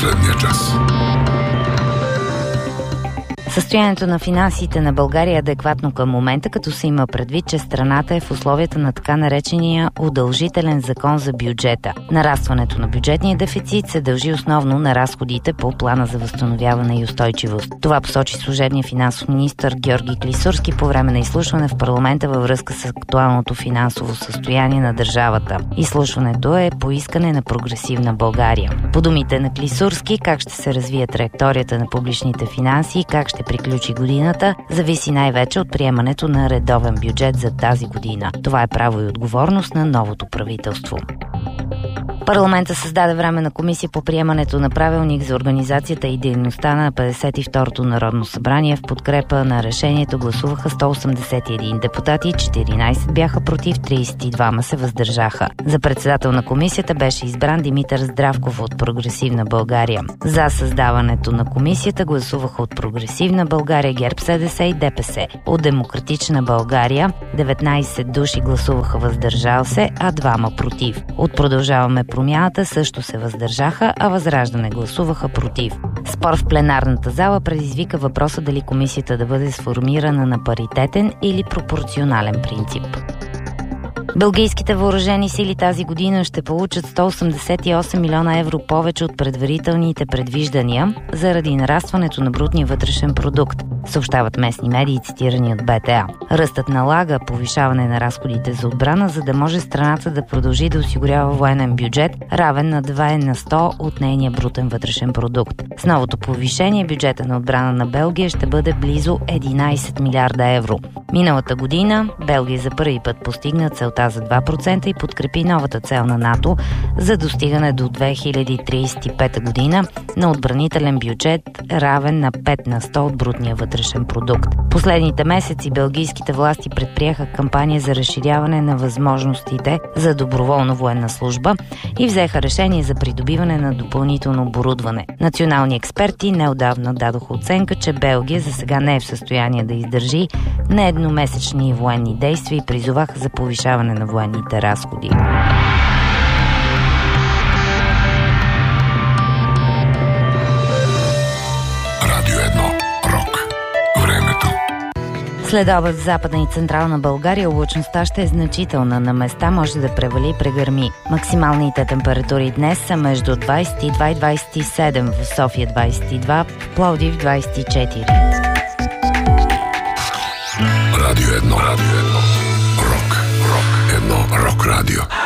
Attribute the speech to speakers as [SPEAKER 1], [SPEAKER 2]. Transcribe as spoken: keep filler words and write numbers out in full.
[SPEAKER 1] последния час.
[SPEAKER 2] Състоянието на финансите на България е адекватно към момента, като се има предвид, че страната е в условията на така наречения удължителен закон за бюджета. Нарастването на бюджетния дефицит се дължи основно на разходите по плана за възстановяване и устойчивост. Това посочи служебният финансов министър Георги Клисурски по време на изслушване в парламента във връзка с актуалното финансово състояние на държавата. Изслушването е по искане на Прогресивна България. По думите на Клисурски, как ще се развие траекторията на публичните финанси и как ще приключи годината, зависи най-вече от приемането на редовен бюджет за тази година. Това е право и отговорност на новото правителство. Парламента създаде временна комисия по приемането на правилник за организацията и дейността на петдесет и второто Народно събрание. В подкрепа на решението гласуваха сто осемдесет и един депутати, четиринайсет бяха против, трийсет и двама се въздържаха. За председател на комисията беше избран Димитър Здравков от Прогресивна България. За създаването на комисията гласуваха от Прогресивна България, ГЕРБ-СДС и ДПС. От Демократична България деветнайсет души гласуваха въздържал се, а двама против. От Продължаваме Промяната също се въздържаха, а Възраждане гласуваха против. Спор в пленарната зала предизвика въпроса дали комисията да бъде сформирана на паритетен или пропорционален принцип. Белгийските въоръжени сили тази година ще получат сто осемдесет и осем милиона евро повече от предварителните предвиждания заради нарастването на брутния вътрешен продукт, съобщават местни медии, цитирани от Б Т А. Ръстът налага повишаване на разходите за отбрана, за да може страната да продължи да осигурява военен бюджет, равен на два на сто от нейния брутен вътрешен продукт. С новото повишение бюджета на отбрана на Белгия ще бъде близо единайсет милиарда евро. Миналата година Белгия за първи път постигна целта за два процента и подкрепи новата цел на НАТО за достигане до две хиляди трийсет и пета година на отбранителен бюджет, равен на пет на сто от брутния вътрешен продукт. Последните месеци белгийските власти предприеха кампания за разширяване на възможностите за доброволна военна служба и взеха решение за придобиване на допълнително оборудване. Национални експерти неотдавна дадоха оценка, че Белгия за сега не е в състояние да издържи на едномесечни военни действия и призоваха за повишаване на военните разходи.
[SPEAKER 1] Радио едно. Рок. Времето.
[SPEAKER 2] След обед в Западна и Централна България облачността ще е значителна. На места може да превали и прегърми. Максималните температури днес са между двайсет и два и двайсет и седем, в София двайсет и два, в Пловдив двайсет и четири.
[SPEAKER 1] Радио едно. Радио едно. Рок. Рок. Едно рок радио.